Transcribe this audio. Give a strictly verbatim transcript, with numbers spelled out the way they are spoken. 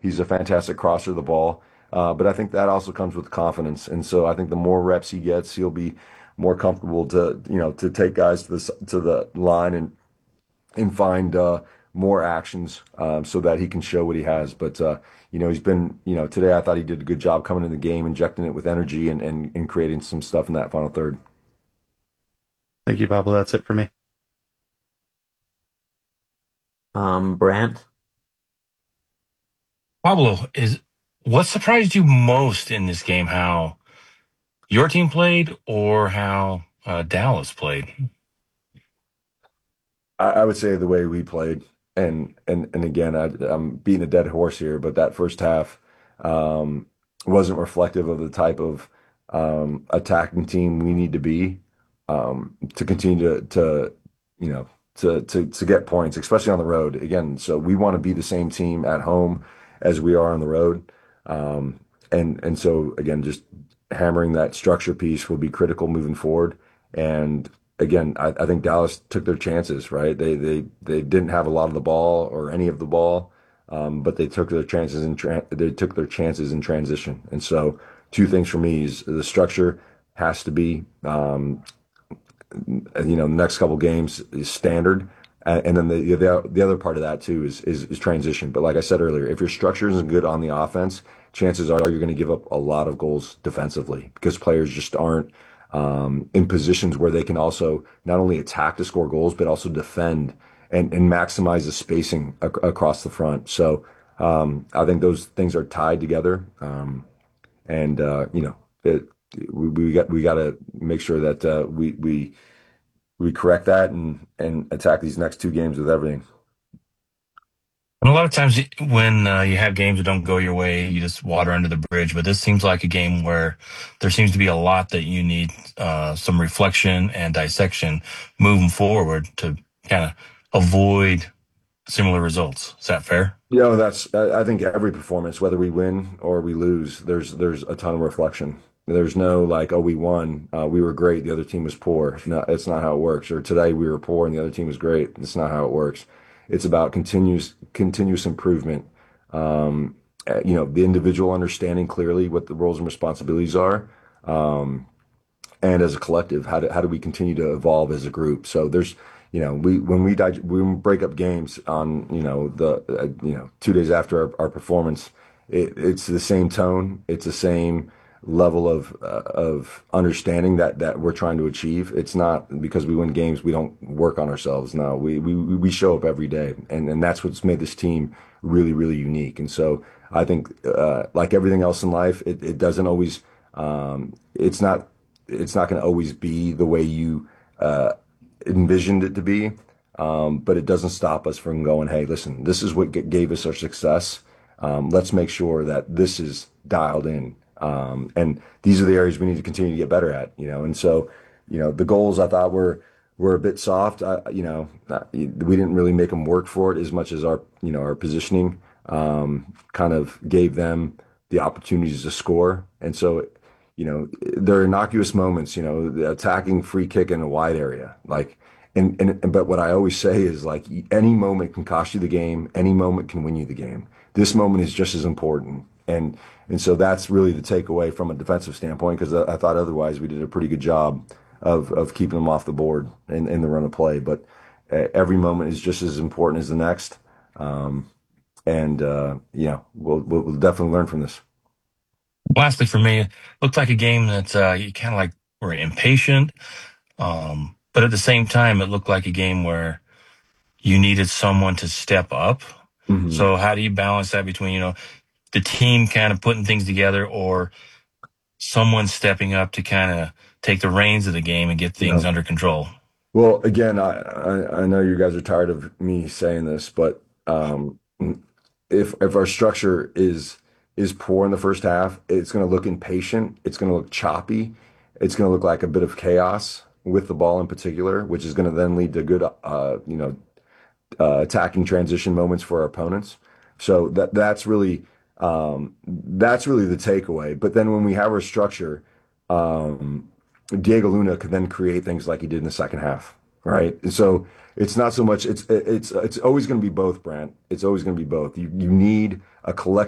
He's a fantastic crosser of the ball. Uh, but I think that also comes with confidence. And so I think the more reps he gets, he'll be more comfortable to, you know, to take guys to the s- to the line and and find uh, more actions um, so that he can show what he has. But uh, you know, he's been, you know, today I thought he did a good job coming in the game, injecting it with energy and and, and creating some stuff in that final third. Thank you, Pablo. That's it for me. Um, Brant. Pablo, is what surprised you most in this game? How your team played, or how uh, Dallas played? I, I would say the way we played, and and and again, I, I'm beating a dead horse here, but that first half um, wasn't reflective of the type of um, attacking team we need to be um, to continue to to you know to to to get points, especially on the road. Again, so we want to be the same team at home as we are on the road, um, and and so again, just hammering that structure piece will be critical moving forward. And again, I, I think Dallas took their chances, right? They they they didn't have a lot of the ball or any of the ball, um, but they took their chances in tra they took their chances in transition. And so, two things for me is the structure has to be, um, you know, the next couple games is standard. Uh, And then the, the the other part of that too is, is is transition. But like I said earlier, if your structure isn't good on the offense, chances are you're going to give up a lot of goals defensively because players just aren't um, in positions where they can also not only attack to score goals but also defend and and maximize the spacing ac across the front. So um, I think those things are tied together. Um, and uh, you know, it, we, we got we got to make sure that uh, we we we correct that and and attack these next two games with everything. And a lot of times, when uh, you have games that don't go your way, you just water under the bridge. But this seems like a game where there seems to be a lot that you need uh, some reflection and dissection moving forward to kind of avoid similar results. Is that fair? You know, that's I I think every performance, whether we win or we lose, there's there's a ton of reflection. There's no like, oh, we won, uh, we were great, the other team was poor. No, it's not how it works. Or today we were poor and the other team was great. It's not how it works. It's about continuous continuous improvement. Um, uh, you know, the individual understanding clearly what the roles and responsibilities are. Um, and as a collective, how do how do we continue to evolve as a group? So there's, you know, we when we dig, when we break up games on, you know, the uh, you know two days after our, our performance, it, it's the same tone, it's the same level of uh, of understanding that that we're trying to achieve. It's not because we win games we don't work on ourselves. No, we we we show up every day, and and that's what's made this team really really unique. And so I think, uh, like everything else in life, it, it doesn't always. Um, it's not it's not going to always be the way you uh, envisioned it to be. Um, but it doesn't stop us from going, hey, listen, this is what g- gave us our success. Um, let's make sure that this is dialed in. Um, and these are the areas we need to continue to get better at, you know. And so, you know, the goals I thought were were a bit soft. I, you know, uh, we didn't really make them work for it as much as our, you know, our positioning um, kind of gave them the opportunities to score. And so you know, they're innocuous moments, you know, the attacking free kick in a wide area. Like, and, and, but what I always say is like any moment can cost you the game, any moment can win you the game. This moment is just as important. And, and so that's really the takeaway from a defensive standpoint, because I, I thought otherwise we did a pretty good job of, of keeping them off the board in, in the run of play. But uh, every moment is just as important as the next. Um, and, uh, yeah, we'll, we'll, we'll definitely learn from this. Lastly, for me, it looked like a game that uh, you kind of like were impatient, um, but at the same time, it looked like a game where you needed someone to step up. Mhm. So how do you balance that between, you know, the team kind of putting things together or someone stepping up to kind of take the reins of the game and get things Yeah. under control? Well, again, I, I I know you guys are tired of me saying this, but um, if if our structure is is poor in the first half, it's going to look impatient. It's going to look choppy. It's going to look like a bit of chaos with the ball in particular, which is going to then lead to good, uh, you know, uh, attacking transition moments for our opponents. So that that's really um, that's really the takeaway. But then when we have our structure, um, Diego Luna could then create things like he did in the second half, right? And so it's not so much it's it's it's always going to be both, Brant. It's always going to be both. You you need a collective